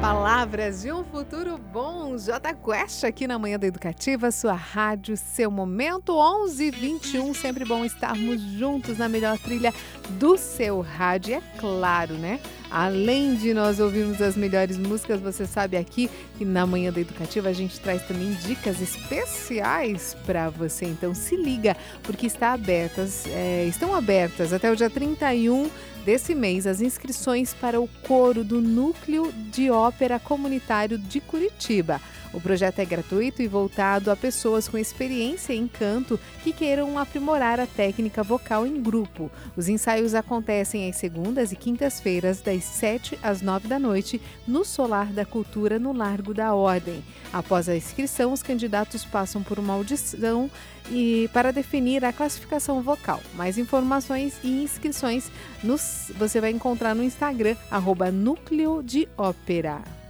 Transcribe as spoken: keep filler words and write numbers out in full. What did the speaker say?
Palavras de um futuro bom, Jota Quest aqui na Manhã da Educativa, sua rádio, seu momento, onze e vinte e um, sempre bom estarmos juntos na melhor trilha do seu rádio, e é claro, né? Além de nós ouvirmos as melhores músicas, você sabe aqui que na Manhã da Educativa a gente traz também dicas especiais para você, então se liga, porque está abertas, é, estão abertas até o dia trinta e um desse mês as inscrições para o coro do Núcleo de Ópera Comunitário de Curitiba. O projeto é gratuito e voltado a pessoas com experiência em canto que queiram aprimorar a técnica vocal em grupo. Os ensaios acontecem às segundas e quintas-feiras, das sete às nove da noite, no Solar da Cultura, no Largo da Ordem. Após a inscrição, os candidatos passam por uma audição e para definir a classificação vocal. Mais informações e inscrições nos, você vai encontrar no Instagram, arroba Núcleo de Ópera.